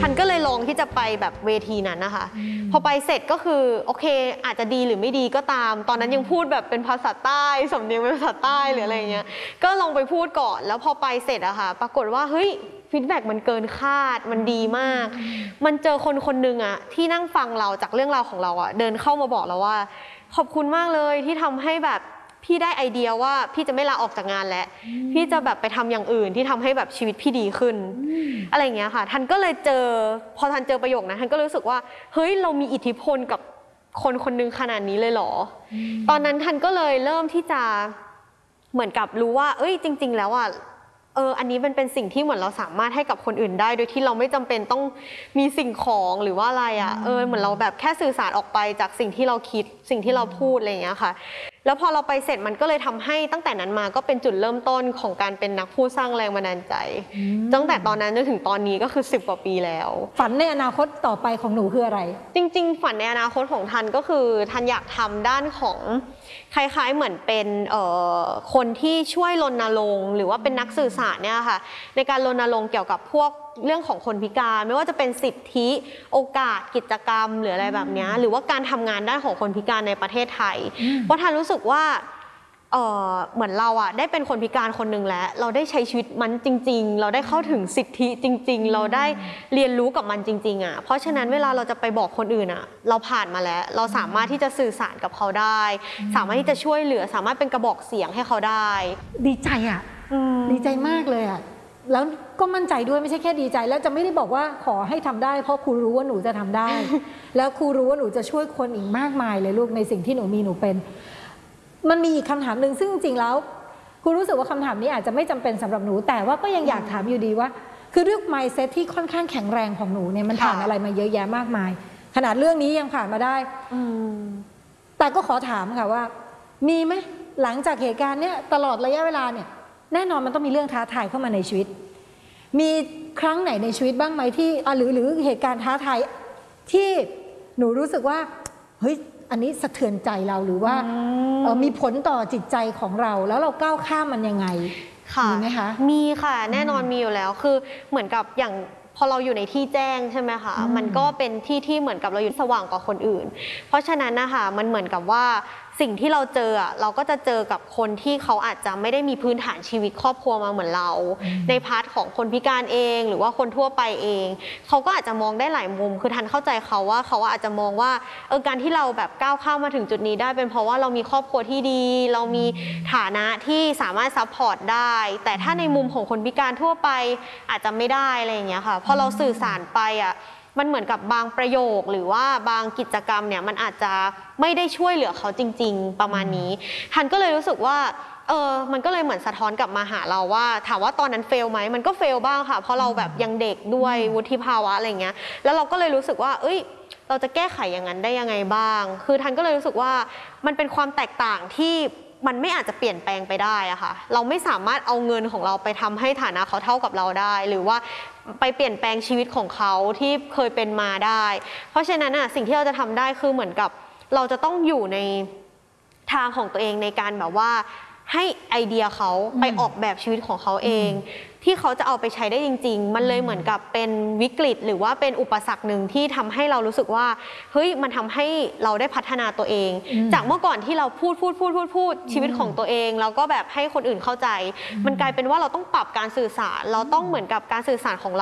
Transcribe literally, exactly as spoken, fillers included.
ทันก็เลยลองที่จะไปแบบเวทีนั้นนะคะพอไปเสร็จก็คือโอเคอาจจะดีหรือไม่ดีก็ตามตอนนั้นยังพูดแบบเป็นภาษาใต้สำเนียงเป็นภาษาใต้หรืออะไรเงี้ยก็ลองไปพูดก่อนแล้วพอไปเสร็จอะค่ะปรากฏว่าเฮ้ยฟีดแบ็กมันเกินคาดมันดีมากมันเจอคนคนหนึ่งอะที่นั่งฟังเราจากเรื่องราวของเราอะเดินเข้ามาบอกเราว่าขอบคุณมากเลยที่ทำให้แบบพี่ได้ไอเดียว่าพี่จะไม่ลาออกจากงานแล้วพี่จะแบบไปทำอย่างอื่นที่ทำให้แบบชีวิตพี่ดีขึ้นอะไรอย่างเงี้ยค่ะทันก็เลยเจอพอทันเจอประโยคนั้นทันก็รู้สึกว่าเฮ้ยเรามีอิทธิพลกับคนคนนึงขนาดนี้เลยเหรอตอนนั้นทันก็เลยเริ่มที่จะเหมือนกับรู้ว่าเอ้ยจริงๆแล้วอ่ะเอออันนี้มันเป็นสิ่งที่เหมือนเราสามารถให้กับคนอื่นได้โดยที่เราไม่จำเป็นต้องมีสิ่งของหรือว่าอะไรอ่ะเออเหมือนเราแบบแค่สื่อสารออกไปจากสิ่งที่เราคิดสิ่งที่เราพูดอะไรอย่างเงี้ยค่ะแล้วพอเราไปเสร็จมันก็เลยทำให้ตั้งแต่นั้นมาก็เป็นจุดเริ่มต้นของการเป็นนักพูดสร้างแรงบันดาลใจตั้งแต่ตอนนั้นจนถึงตอนนี้ก็คือสิบกว่าปีแล้วฝันในอนาคตต่อไปของหนูคืออะไรจริงๆฝันในอนาคตของทันก็คือทันอยากทำด้านของคล้ายๆเหมือนเป็นคนที่ช่วยรณรงค์หรือว่าเป็นนักสื่อสารเนี่ยค่ะในการรณรงค์เกี่ยวกับพวกเรื่องของคนพิการไม่ว่าจะเป็นสิทธิโอกาสกิจกรรมหรืออะไรแบบนี้หรือว่าการทำงานด้านของคนพิการในประเทศไทยเพราะทันรู้สึกว่าเออเหมือนเราอะได้เป็นคนพิการคนหนึ่งแล้วเราได้ใช้ชีวิตมันจริงๆเราได้เข้าถึงสิทธิจริงๆเราได้เรียนรู้กับมันจริงๆอะเพราะฉะนั้นเวลาเราจะไปบอกคนอื่นอะเราผ่านมาแล้วเราสามารถที่จะสื่อสารกับเขาได้สามารถที่จะช่วยเหลือสามารถเป็นกระบอกเสียงให้เขาได้ดีใจอะดีใจมากเลยอะแล้วก็มั่นใจด้วยไม่ใช่แค่ดีใจแล้วจะไม่ได้บอกว่าขอให้ทำได้เพราะครูรู้ว่าหนูจะทำได้ แล้วครูรู้ว่าหนูจะช่วยคนอีกมากมายเลยลูกในสิ่งที่หนูมีหนูเป็นมันมีอีกคำถามหนึ่งซึ่งจริงๆแล้วครูรู้สึกว่าคำถามนี้อาจจะไม่จำเป็นสำหรับหนูแต่ว่าก็ยังอยากถามอยู่ดีว่าคือเรื่อง mindset ที่ค่อนข้างแข็งแรงของหนูเนี่ยมันผ่านอะไรมาเยอะแยะมากมายขนาดเรื่องนี้ยังผ่านมาได้แต่ก็ขอถามค่ะว่ามีไหมหลังจากเหตุการณ์เนี้ยตลอดระยะเวลาเนี่ยแน่นอนมันต้องมีเรื่องท้าทายเข้ามาในชีวิตมีครั้งไหนในชีวิตบ้างไหมที่หรือหรือเหตุการณ์ท้าทายที่หนูรู้สึกว่าเฮ้ยอันนี้สะเทือนใจเราหรือว่ามีผลต่อจิตใจของเราแล้วเราก้าวข้ามมันยังไงมีไหมคะมีค่ะแน่นอนมีอยู่แล้วคือเหมือนกับอย่างพอเราอยู่ในที่แจ้งใช่ไหมคะมันก็เป็นที่ที่เหมือนกับเราอยู่สว่างกว่าคนอื่นเพราะฉะนั้นนะคะมันเหมือนกับว่าสิ่งที่เราเจออ่ะเราก็จะเจอกับคนที่เขาอาจจะไม่ได้มีพื้นฐานชีวิตครอบครัวมาเหมือนเราในพาร์ทของคนพิการเองหรือว่าคนทั่วไปเองเขาก็อาจจะมองได้หลายมุมคือทันเข้าใจเขาว่าเขาอาจจะมองว่าเออการที่เราแบบก้าวข้ามมาถึงจุดนี้ได้เป็นเพราะว่าเรามีครอบครัวที่ดีเรามีฐานะที่สามารถซัพพอร์ตได้แต่ถ้าในมุมของคนพิการทั่วไปอาจจะไม่ได้อะไรอย่างเงี้ยค่ะพอเราสื่อสารไปอ่ะมันเหมือนกับบางประโยคหรือว่าบางกิจกรรมเนี่ยมันอาจจะไม่ได้ช่วยเหลือเขาจริงๆประมาณนี้ทันก็เลยรู้สึกว่าเออมันก็เลยเหมือนสะท้อนกลับมาหาเราว่าถามว่าตอนนั้นเฟลไหมมันก็เฟลบ้างค่ะเพราะเราแบบยังเด็กด้วยวุฒิภาวะอะไรเงี้ยแล้วเราก็เลยรู้สึกว่าเอ้ยเราจะแก้ไขอย่างนั้นได้ยังไงบ้างคือทันก็เลยรู้สึกว่ามันเป็นความแตกต่างที่มันไม่อาจจะเปลี่ยนแปลงไปได้อะค่ะเราไม่สามารถเอาเงินของเราไปทำให้ฐานะเขาเท่ากับเราได้หรือว่าไปเปลี่ยนแปลงชีวิตของเขาที่เคยเป็นมาได้เพราะฉะนั้นอะสิ่งที่เราจะทำได้คือเหมือนกับเราจะต้องอยู่ในทางของตัวเองในการแบบว่าให้ไอเดียเขาไปออกแบบชีวิตของเขาเองที่เขาจะเอาไปใช้ได้จริงๆมันเลยเหมือนกับเป็นวิกฤตหรือว่าเป็นอุปสรรคหนึ่งที่ทำให้เรารู้สึกว่าเฮ้ยมันทำให้เราได้พัฒนาตัวเองจากเมื่อก่อนที่เราพูดพูดพูดพูดพูดชีวิตของตัวเองแล้วก็แบบให้คนอื่นเข้าใจมันกลายเป็นว่าเราต้องปรับการสื่อสารเราต้องเหมือนกับการสื่อสารของเรา